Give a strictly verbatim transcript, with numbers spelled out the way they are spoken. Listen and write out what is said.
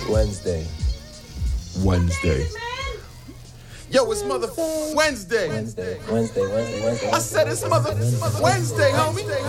Wednesday. Wednesday. Yo, it's mother Wednesday. Wednesday. Wednesday. Wednesday. Wednesday. I said it's mother Wednesday, homie.